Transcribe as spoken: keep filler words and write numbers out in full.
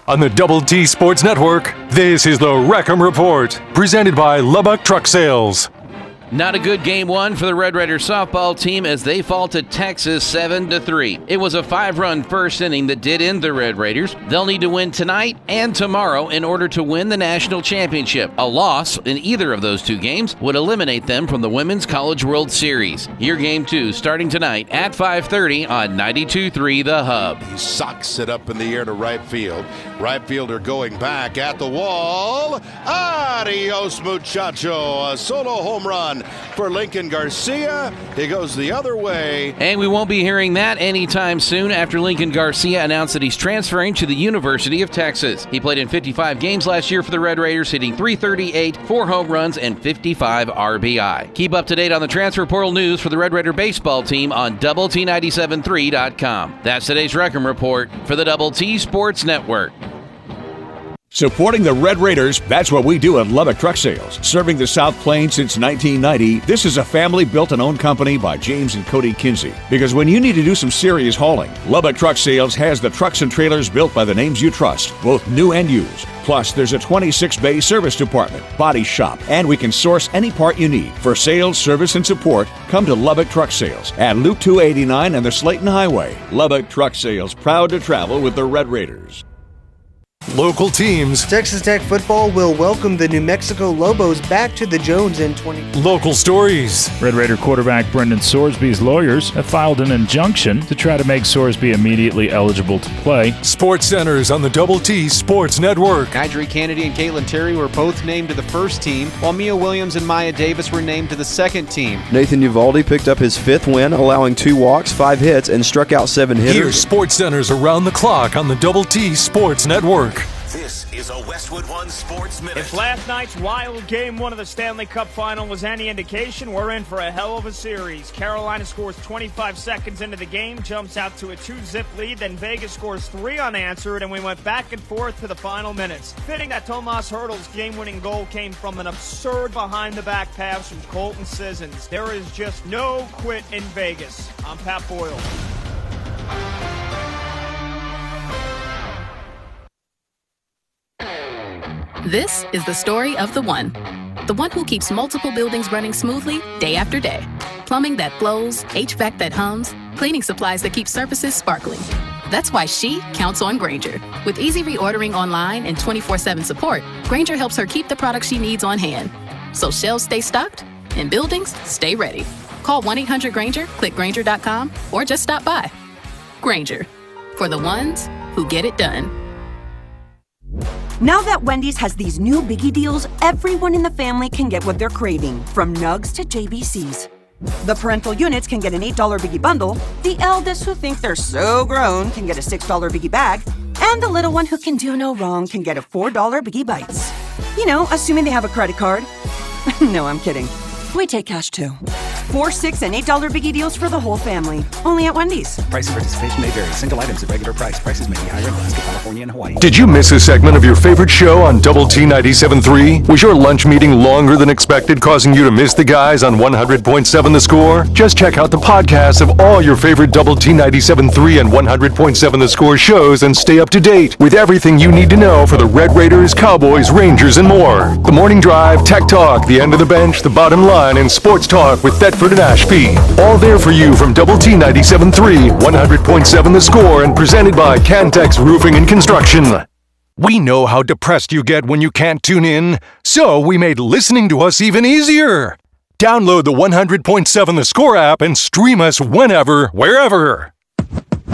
On the Double T Sports Network, this is the Wreckham Report, presented by Lubbock Truck Sales. Not a good game one for the Red Raiders softball team as they fall to Texas seven to three. It was a five-run first inning that did end the Red Raiders. They'll need to win tonight and tomorrow in order to win the national championship. A loss in either of those two games would eliminate them from the Women's College World Series. Here game two starting tonight at five thirty on ninety-two point three The Hub. He socks it up in the air to right field. Right fielder going back at the wall. Adios, muchacho. A solo home run for Lincoln Garcia. He goes the other way. And we won't be hearing that anytime soon after Lincoln Garcia announced that he's transferring to the University of Texas. He played in fifty-five games last year for the Red Raiders, hitting three thirty-eight, four home runs, and fifty-five R B I. Keep up to date on the transfer portal news for the Red Raider baseball team on double T ninety-seven point three dot com. That's today's Wreckham Report for the Double T Sports Network. Supporting the Red Raiders, that's what we do at Lubbock Truck Sales. Serving the South Plains since nineteen ninety, this is a family-built and owned company by James and Cody Kinsey. Because when you need to do some serious hauling, Lubbock Truck Sales has the trucks and trailers built by the names you trust, both new and used. Plus, there's a twenty-six bay service department, body shop, and we can source any part you need. For sales, service, and support, come to Lubbock Truck Sales at Loop two eighty-nine and the Slayton Highway. Lubbock Truck Sales, proud to travel with the Red Raiders. Local teams. Texas Tech football will welcome the New Mexico Lobos back to the Jones in twenty. Local stories. Red Raider quarterback Brendan Sorsby's lawyers have filed an injunction to try to make Sorsby immediately eligible to play. Sports Centers on the Double T Sports Network. Idri Kennedy and Caitlin Terry were both named to the first team, while Mia Williams and Maya Davis were named to the second team. Nathan Uvalde picked up his fifth win, allowing two walks, five hits, and struck out seven hitters. Here's Sports Centers around the clock on the Double T Sports Network. This is a Westwood One Sports Minute. If last night's wild game one of the Stanley Cup Final was any indication, we're in for a hell of a series. Carolina scores twenty-five seconds into the game, jumps out to a two-zip lead, then Vegas scores three unanswered, and we went back and forth to the final minutes. Fitting that Tomas Hertl's game-winning goal came from an absurd behind-the-back pass from Colton Sissons. There is just no quit in Vegas. I'm Pat Boyle. This is the story of the one. The one who keeps multiple buildings running smoothly day after day. Plumbing that flows, H V A C that hums, cleaning supplies that keep surfaces sparkling. That's why she counts on Grainger. With easy reordering online and twenty-four seven support, Grainger helps her keep the products she needs on hand. So shelves stay stocked and buildings stay ready. Call one eight hundred Grainger, click Grainger dot com, or just stop by. Grainger, for the ones who get it done. Now that Wendy's has these new biggie deals, everyone in the family can get what they're craving, from nugs to J B Cs. The parental units can get an eight dollar biggie bundle, the eldest who think they're so grown can get a six dollar biggie bag, and the little one who can do no wrong can get a four dollar biggie bites. You know, assuming they have a credit card. No, I'm kidding. We take cash too. Four, six, and eight dollar biggie deals for the whole family. Only at Wendy's. Price and participation may vary. Single items at regular price. Prices may be higher in Alaska, California, and Hawaii. Did you miss a segment of your favorite show on Double T ninety-seven point three? Was your lunch meeting longer than expected, causing you to miss the guys on one hundred point seven The Score? Just check out the podcasts of all your favorite Double T ninety-seven point three and one hundred point seven The Score shows and stay up to date with everything you need to know for the Red Raiders, Cowboys, Rangers, and more. The Morning Drive, Tech Talk, The End of the Bench, The Bottom Line, and Sports Talk with Thetford and Ashby. All there for you from Double T ninety-seven point three, one hundred point seven The Score, and presented by Cantex Roofing and Construction. We know how depressed you get when you can't tune in, so we made listening to us even easier. Download the one hundred point seven The Score app and stream us whenever, wherever.